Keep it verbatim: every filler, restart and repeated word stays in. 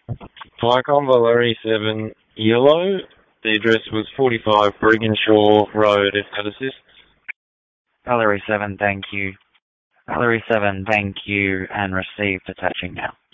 Viacom Valerie seven Yellow. The address was forty-five Brigginshaw Road, if that assists. Valerie seven, thank you. Valerie seven, thank you, and received attaching now.